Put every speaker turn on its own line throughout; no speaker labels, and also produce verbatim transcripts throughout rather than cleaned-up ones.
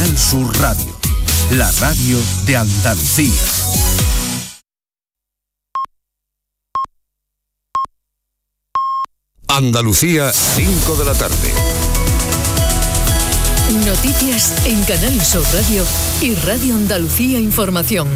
Canal Sur Radio, la radio de Andalucía.
Andalucía, cinco de la tarde.
Noticias en Canal Sur Radio y Radio Andalucía Información.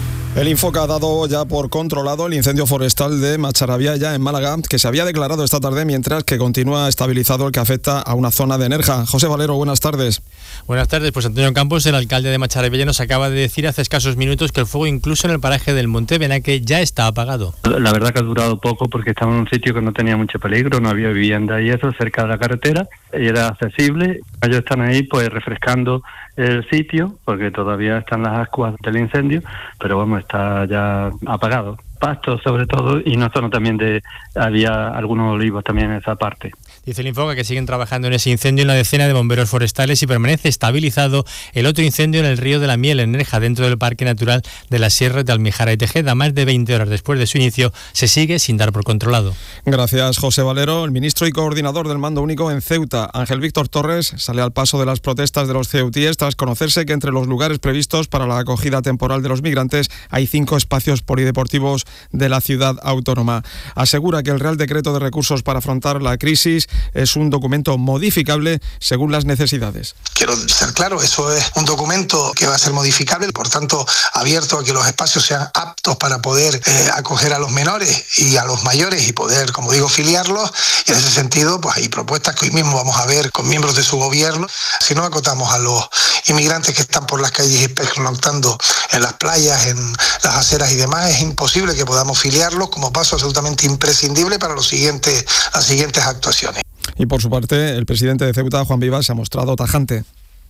El Infoca ha dado ya por controlado el incendio forestal de Macharabiaya en Málaga, que se había declarado esta tarde, mientras que continúa estabilizado el que afecta a una zona de Nerja. José Valero, buenas tardes.
Buenas tardes, pues Antonio Campos, el alcalde de Macharabiaya, nos acaba de decir hace escasos minutos que el fuego incluso en el paraje del Monte Benaque ya está apagado.
La verdad que ha durado poco porque estaba en un sitio que no tenía mucho peligro, no había vivienda y eso, cerca de la carretera, y era accesible. Ellos están ahí pues refrescando el sitio porque todavía están las ascuas del incendio, pero vamos, está ya apagado. Pastos sobre todo, y una zona también de, había algunos olivos también en esa parte.
Dice el Infoca que siguen trabajando en ese incendio una decena de bomberos forestales y permanece estabilizado el otro incendio en el río de la Miel, en Nerja, dentro del Parque Natural de las Sierras de Almijara y Tejeda. Más de veinte horas después de su inicio, se sigue sin dar por controlado.
Gracias, José Valero. El ministro y coordinador del Mando Único en Ceuta, Ángel Víctor Torres, sale al paso de las protestas de los ceutíes tras conocerse que entre los lugares previstos para la acogida temporal de los migrantes hay cinco espacios polideportivos de la ciudad autónoma. Asegura que el Real Decreto de Recursos para afrontar la crisis es un documento modificable según las necesidades.
Quiero ser claro, eso es un documento que va a ser modificable, por tanto abierto a que los espacios sean aptos para poder eh, acoger a los menores y a los mayores y poder, como digo, filiarlos. Y en ese sentido, pues hay propuestas que hoy mismo vamos a ver con miembros de su gobierno. Si no acotamos a los inmigrantes que están por las calles y pernoctando en las playas, en las aceras y demás, es imposible que podamos filiarlos como paso absolutamente imprescindible para los siguientes, las siguientes actuaciones.
Y por su parte, el presidente de Ceuta, Juan Vivas, se ha mostrado tajante.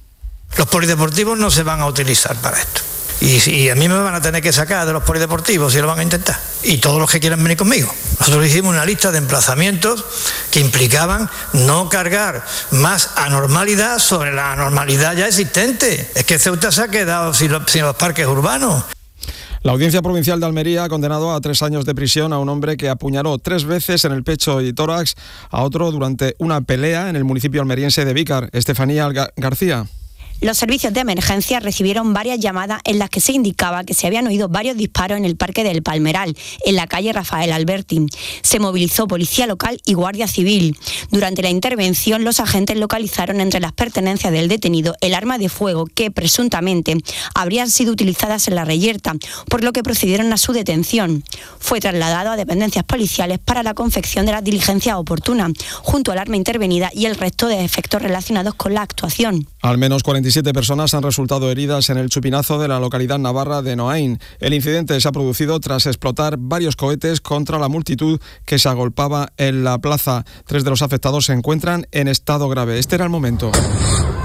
Los polideportivos no se van a utilizar para esto. Y, y a mí me van a tener que sacar de los polideportivos si lo van a intentar. Y todos los que quieran venir conmigo. Nosotros hicimos una lista de emplazamientos que implicaban no cargar más anormalidad sobre la anormalidad ya existente. Es que Ceuta se ha quedado sin los, sin los parques urbanos.
La Audiencia Provincial de Almería ha condenado a tres años de prisión a un hombre que apuñaló tres veces en el pecho y tórax a otro durante una pelea en el municipio almeriense de Vícar. Estefanía Gar- García.
Los servicios de emergencia recibieron varias llamadas en las que se indicaba que se habían oído varios disparos en el Parque del Palmeral, en la calle Rafael Alberti. Se movilizó policía local y guardia civil. Durante la intervención, los agentes localizaron entre las pertenencias del detenido el arma de fuego que, presuntamente, habrían sido utilizadas en la reyerta, por lo que procedieron a su detención. Fue trasladado a dependencias policiales para la confección de las diligencias oportunas, junto al arma intervenida y el resto de efectos relacionados con la actuación.
Al menos cuarenta y siete personas han resultado heridas en el chupinazo de la localidad navarra de Noain. El incidente se ha producido tras explotar varios cohetes contra la multitud que se agolpaba en la plaza. Tres de los afectados se encuentran en estado grave. Este era el momento.